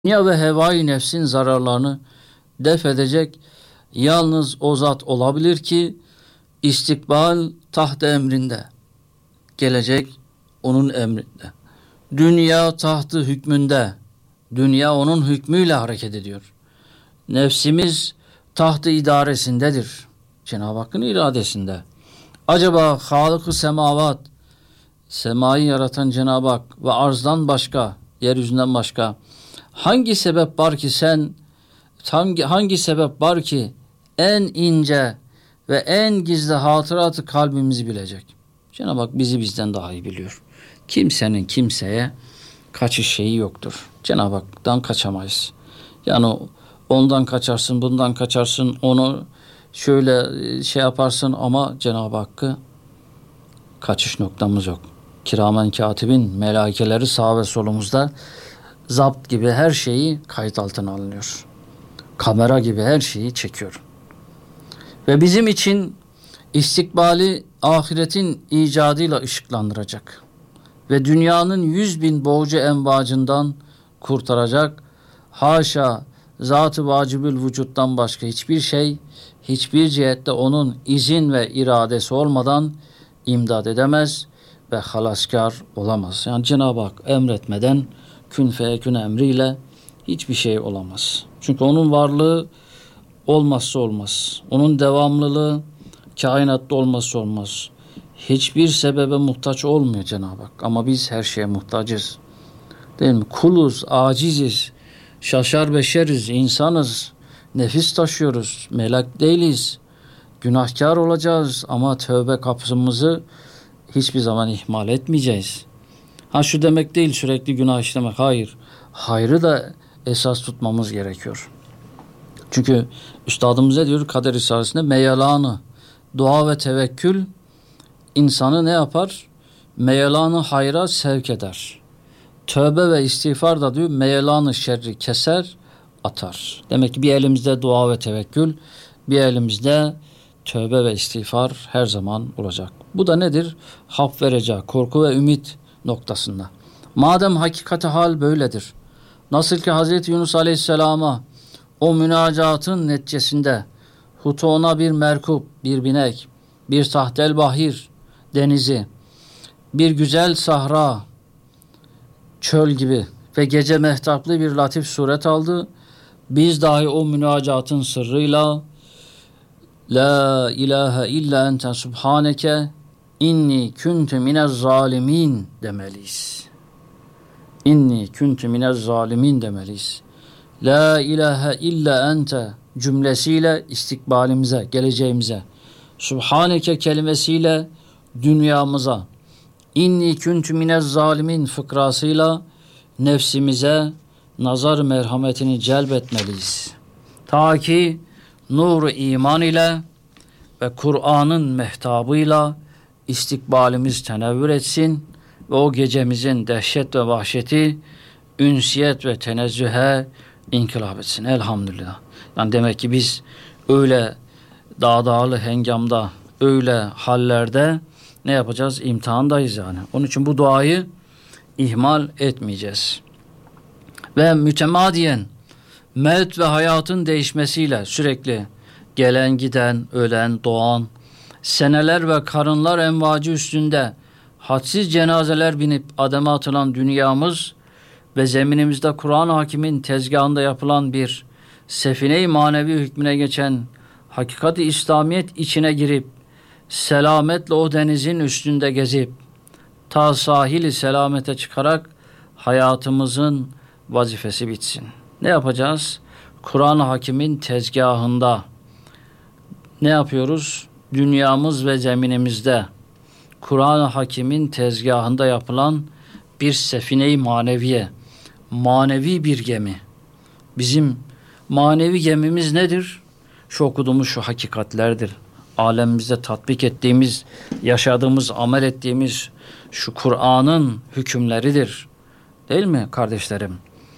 Dünya ve hevai nefsin zararlarını def edecek yalnız o zat olabilir ki istikbal taht emrinde, gelecek onun emrinde. Dünya tahtı hükmünde, dünya onun hükmüyle hareket ediyor. Nefsimiz tahtı idaresindedir, Cenab-ı Hakk'ın iradesinde. Acaba Halık-ı Semavat, semayı yaratan Cenab-ı Hak ve arzdan başka, yeryüzünden başka hangi sebep var ki hangi sebep var ki en ince ve en gizli hatıratı kalbimizi bilecek? Cenab-ı Hak bizi bizden daha iyi biliyor. Kimsenin kimseye kaçış şeyi yoktur. Cenab-ı Hak'tan kaçamayız. Yani ondan kaçarsın, bundan kaçarsın, onu şöyle şey yaparsın ama Cenab-ı Hakk'ı kaçış noktamız yok. Kiramen katibin melaikeleri sağ ve solumuzda, zapt gibi her şeyi kayıt altına alınıyor. Kamera gibi her şeyi çekiyor. Ve bizim için istikbali ahiretin icadıyla ışıklandıracak. Ve dünyanın 100.000 boğucu envacından kurtaracak. Haşa zat-ı vacibül vücuttan başka hiçbir şey, hiçbir cihette onun izin ve iradesi olmadan imdad edemez ve halaskar olamaz. Yani Cenab-ı Hak emretmeden kün feyekün emriyle hiçbir şey olamaz. Çünkü onun varlığı olmazsa olmaz. Onun devamlılığı kainatta olmazsa olmaz. Hiçbir sebebe muhtaç olmuyor Cenab-ı Hak. Ama biz her şeye muhtacız. Değil mi? Kuluz, aciziz, şaşar beşeriz, insanız, nefis taşıyoruz, melek değiliz. Günahkar olacağız ama tövbe kapısımızı hiçbir zaman ihmal etmeyeceğiz. Şu demek değil sürekli günah işlemek. Hayır. Hayrı da esas tutmamız gerekiyor. Çünkü üstadımız ne diyor Kader Risalesi'nde? Meyalanı, dua ve tevekkül insanı ne yapar? Meyalanı hayra sevk eder. Tövbe ve istiğfar da diyor meyalanı şerri keser, atar. Demek ki bir elimizde dua ve tevekkül, bir elimizde tövbe ve istiğfar her zaman olacak. Bu da nedir? Haf vereceği, korku ve ümit noktasında. Madem hakikati hal böyledir. Nasıl ki Hazreti Yunus Aleyhisselam'a o münacatın neticesinde hutuna bir merkup, bir binek, bir tahtel bahir denizi, bir güzel sahra, çöl gibi ve gece mehtaplı bir latif suret aldı. Biz dahi o münacatın sırrıyla La ilahe illa ente subhaneke inni kuntu minez zalimin demeliyiz. İnni kuntu minez zalimin demeliyiz. La ilahe illa ente cümlesiyle istikbalimize, geleceğimize, Subhaneke kelimesiyle dünyamıza, İnni kuntu minez zalimin fıkrasıyla nefsimize nazar merhametini celbetmeliyiz. Ta ki nur-u iman ile ve Kur'an'ın mehtabıyla istikbalimiz tenevvür etsin ve o gecemizin dehşet ve vahşeti ünsiyet ve tenezzühe inkılap etsin. Elhamdülillah. Yani demek ki biz öyle dağdağlı hengamda, öyle hallerde ne yapacağız? İmtihandayız yani. Onun için bu duayı ihmal etmeyeceğiz. Ve mütemadiyen mevt ve hayatın değişmesiyle sürekli gelen giden, ölen, doğan, seneler ve karınlar envacı üstünde hadsiz cenazeler binip ademe atılan dünyamız ve zeminimizde Kur'an-ı Hakim'in tezgahında yapılan bir sefine-i manevi hükmüne geçen hakikat-i İslamiyet içine girip selametle o denizin üstünde gezip ta sahili selamete çıkarak hayatımızın vazifesi bitsin. Ne yapacağız? Kur'an-ı Hakim'in tezgahında ne yapıyoruz? Dünyamız ve zeminimizde Kur'an-ı Hakim'in tezgahında yapılan bir sefine-i maneviye, manevi bir gemi. Bizim manevi gemimiz nedir? Şu okuduğumuz şu hakikatlerdir. Alemimizde tatbik ettiğimiz, yaşadığımız, amel ettiğimiz şu Kur'an'ın hükümleridir. Değil mi kardeşlerim?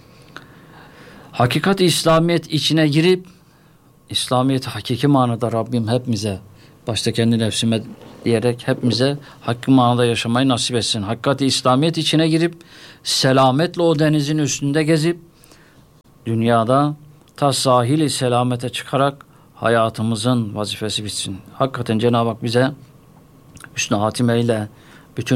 Hakikat-i İslamiyet içine girip İslamiyet hakiki manada Rabbim hepimize, başta kendi nefsime diyerek hepimize hakiki manada yaşamayı nasip etsin. Hakikat-i İslamiyet içine girip selametle o denizin üstünde gezip dünyada ta sahili selamete çıkarak hayatımızın vazifesi bitsin. Hakikaten Cenab-ı Hak bize hüsnü hatimeyle bütün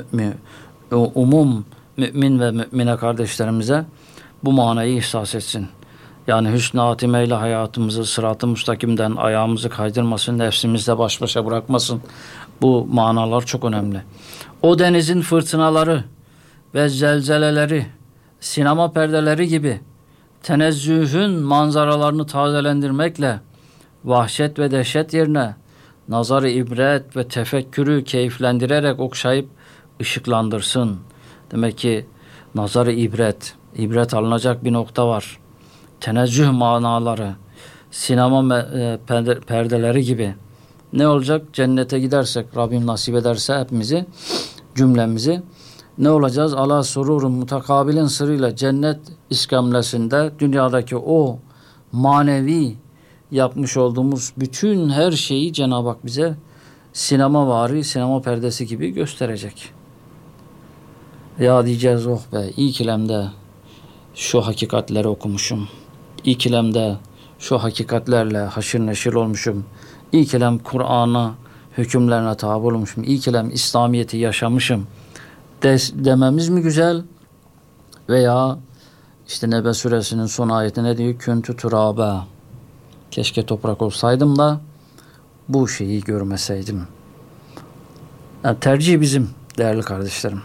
umum mümin ve mümine kardeşlerimize bu manayı ihsas etsin. Yani hüsnü hatimeyle hayatımızı sırat-ı müstakimden ayağımızı kaydırmasın, nefsimizle baş başa bırakmasın. Bu manalar çok önemli. O denizin fırtınaları ve zelzeleleri, sinema perdeleri gibi tenezzühün manzaralarını tazelendirmekle vahşet ve dehşet yerine nazar-ı ibret ve tefekkürü keyiflendirerek okşayıp ışıklandırsın. Demek ki nazar-ı ibret alınacak bir nokta var. Tenezzüh manaları, sinema perdeleri gibi. Ne olacak? Cennete gidersek, Rabbim nasip ederse hepimizi, cümlemizi, ne olacağız? Ala sururun mutakabilin sırrıyla cennet iskamlesinde dünyadaki o manevi yapmış olduğumuz bütün her şeyi Cenab-ı Hak bize sinema perdesi gibi gösterecek. Ya diyeceğiz, oh be, ikilemde şu hakikatleri okumuşum. İkilemde şu hakikatlerle haşır neşir olmuşum. İkilem Kur'an'a, hükümlerine tabi olmuşum. İkilem İslamiyet'i yaşamışım. Dememiz mi güzel? Veya işte Nebe suresinin son ayeti ne diyor? Küntü turabe. Keşke toprak olsaydım da bu şeyi görmeseydim. Yani tercih bizim değerli kardeşlerim.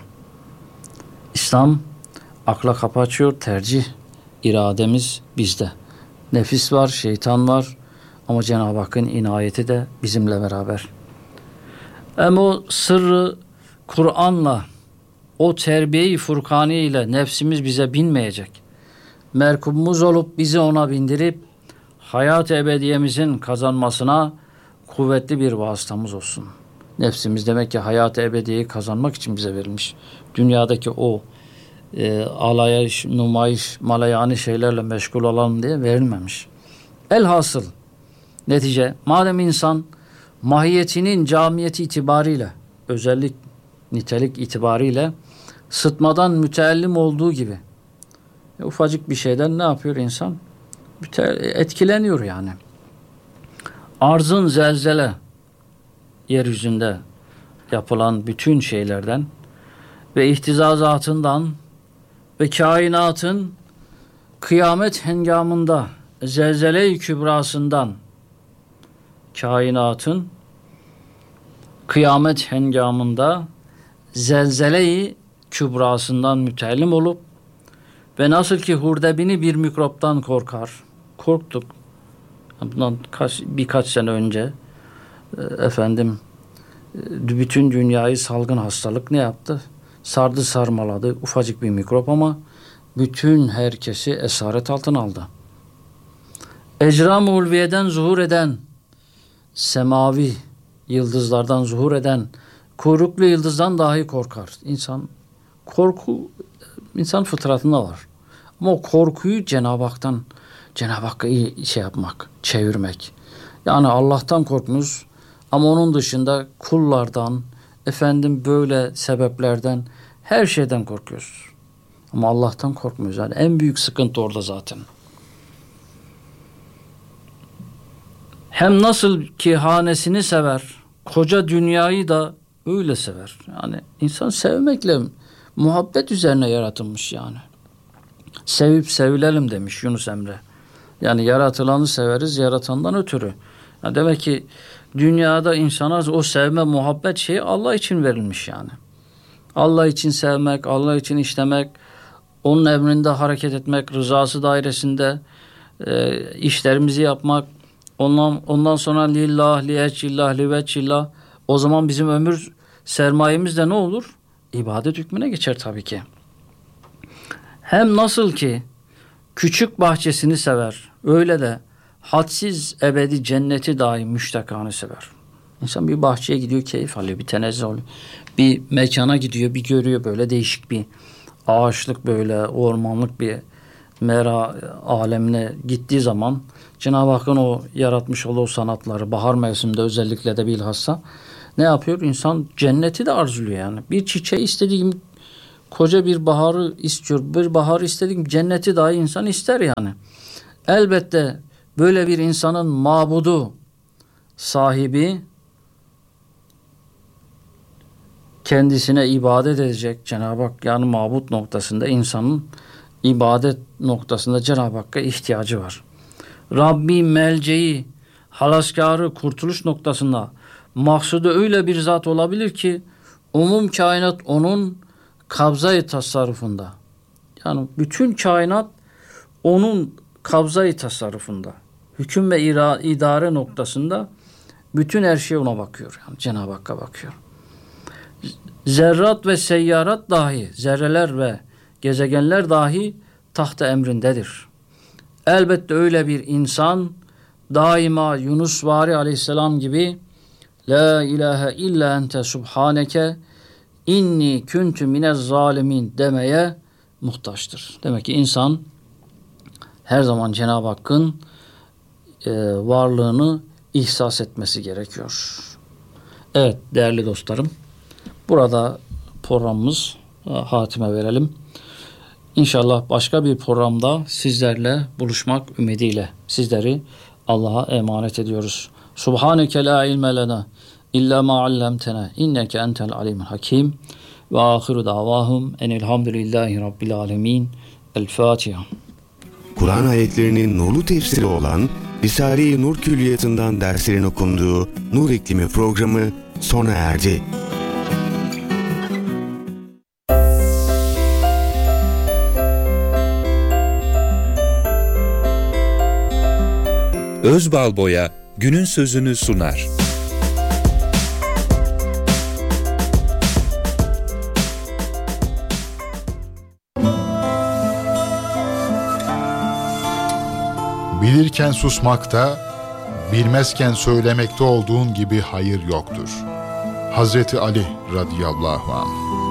İslam akla kapı açıyor, tercih, irademiz bizde. Nefis var, şeytan var ama Cenab-ı Hakk'ın inayeti de bizimle beraber. Ama o sırrı Kur'an'la, o terbiye-i Furkani ile nefsimiz bize binmeyecek. Merkubumuz olup bizi ona bindirip hayat-ı ebediyemizin kazanmasına kuvvetli bir vasıtamız olsun. Nefsimiz demek ki hayat-ı ebediyeyi kazanmak için bize verilmiş. Dünyadaki o alayış, numayiş, malayani şeylerle meşgul olalım diye verilmemiş. Elhasıl netice, madem insan mahiyetinin camiyeti itibariyle, özellik, nitelik itibariyle sıtmadan müteellim olduğu gibi ufacık bir şeyden ne yapıyor insan? Etkileniyor yani. Arzın zelzele, yeryüzünde yapılan bütün şeylerden ve ihtizazatından ve kainatın kıyamet hengamında zelzele-i kübrasından, kainatın kıyamet hengamında zelzele-i kübrasından müteellim olup ve nasıl ki hurdebini bir mikroptan korktuk. Bundan birkaç sene önce bütün dünyayı salgın hastalık ne yaptı? Sardı sarmaladı. Ufacık bir mikrop ama bütün herkesi esaret altına aldı. Ecram-ı ulviyeden zuhur eden, semavi yıldızlardan zuhur eden, kuyruklu yıldızdan dahi korkar. İnsan fıtratında var. Ama o korkuyu Cenab-ı Hakk'a çevirmek. Yani Allah'tan korkmuyoruz ama onun dışında kullardan, böyle sebeplerden, her şeyden korkuyoruz. Ama Allah'tan korkmuyoruz. Yani en büyük sıkıntı orada zaten. Hem nasıl ki hanesini sever, koca dünyayı da öyle sever. Yani insan sevmekle, muhabbet üzerine yaratılmış yani. Sevip sevilelim demiş Yunus Emre. Yani yaratılanı severiz yaratandan ötürü. Yani demek ki dünyada insana o sevme, muhabbet şeyi Allah için verilmiş yani. Allah için sevmek, Allah için işlemek, onun emrinde hareket etmek, rızası dairesinde işlerimizi yapmak, ondan sonra lillah, liyeçillah, liveçillah, o zaman bizim ömür sermayemiz de ne olur? İbadet hükmüne geçer tabii ki. Hem nasıl ki küçük bahçesini sever, öyle de hadsiz ebedi cenneti dahi müştakanı sever. İnsan bir bahçeye gidiyor, keyif alıyor, bir tenezzül oluyor. Bir mekana gidiyor, bir görüyor böyle değişik bir ağaçlık, böyle ormanlık bir mera alemine gittiği zaman Cenab-ı Hakk'ın o yaratmış olduğu sanatları, bahar mevsiminde özellikle de bilhassa ne yapıyor? İnsan cenneti de arzuluyor yani. Bir çiçeği istediği gibi koca bir baharı istiyor. Bir baharı istedik, cenneti dahi insan ister yani. Elbette böyle bir insanın mabudu, sahibi, kendisine ibadet edecek Cenab-ı Hak, yani mabut noktasında, insanın ibadet noktasında Cenab-ı Hakk'a ihtiyacı var. Rabbi melceği, halaskarı, kurtuluş noktasında maksudu öyle bir zat olabilir ki umum kainat onun kabza-i tasarrufunda. Yani bütün kainat onun kabza-i tasarrufunda. Hüküm ve idare noktasında bütün her şey ona bakıyor. Yani Cenab-ı Hakk'a bakıyor. Zerrat ve seyyarat dahi, zerreler ve gezegenler dahi tahta emrindedir. Elbette öyle bir insan daima Yunus Vari Aleyhisselam gibi La ilahe illa ente subhaneke inni kuntu minez zalimin demeye muhtaçtır. Demek ki insan her zaman Cenab-ı Hakk'ın varlığını ihsas etmesi gerekiyor. Evet değerli dostlarım, burada programımız hatime verelim. İnşallah başka bir programda sizlerle buluşmak ümidiyle sizleri Allah'a emanet ediyoruz. Subhaneke la ilme lena illa ma allamtena inneke entel alimul hakim ve ahiru davahum enelhamdülillahi rabbil alemin. El Fatiha. Kur'an ayetlerinin nurlu tefsiri olan Risale-i Nur Külliyatı'ndan derslerin okunduğu Nur İklimi programı sona erdi. Özbalboya günün sözünü sunar. Bilirken susmakta, bilmezken söylemekte olduğun gibi hayır yoktur. Hazreti Ali radıyallahu anh.